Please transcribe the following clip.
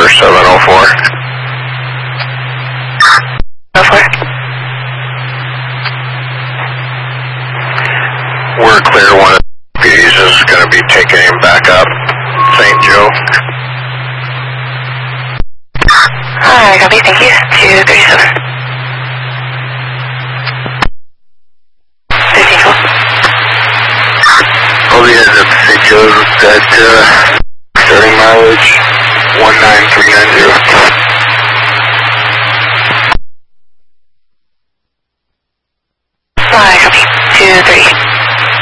704. 04. We're clear. One of the deputies is going to be taking him back up St. Joe. Alright, copy, thank you. 237. 15-4. All the guys at St. Joe's at starting mileage 19390.